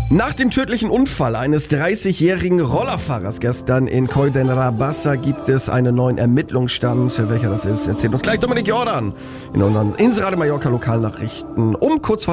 Nach dem tödlichen Unfall eines 30-jährigen Rollerfahrers gestern in Coll d'en Rabassa gibt es einen neuen Ermittlungsstand. Welcher das ist, erzählt uns gleich Dominik Jordan in unseren Inseradio Mallorca Lokalnachrichten um kurz vor